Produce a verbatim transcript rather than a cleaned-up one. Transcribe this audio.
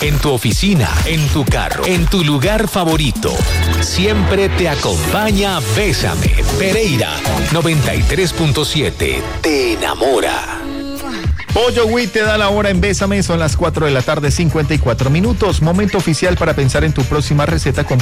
En tu oficina, en tu carro, en tu lugar favorito. Siempre te acompaña Bésame. Pereira noventa y tres punto siete. Te enamora. Pollo Wheat te da la hora en Bésame. Son las cuatro de la tarde, cincuenta y cuatro minutos. Momento oficial para pensar en tu próxima receta con